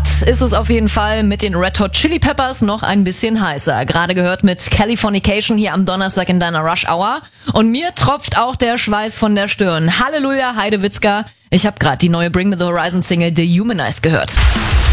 Hot ist es auf jeden Fall, mit den Red Hot Chili Peppers noch ein bisschen heißer. Gerade gehört mit Californication hier am Donnerstag in deiner Rush Hour. Und mir tropft auch der Schweiß von der Stirn. Halleluja, Heidewitzka. Ich habe gerade die neue Bring Me The Horizon Single Dehumanized gehört.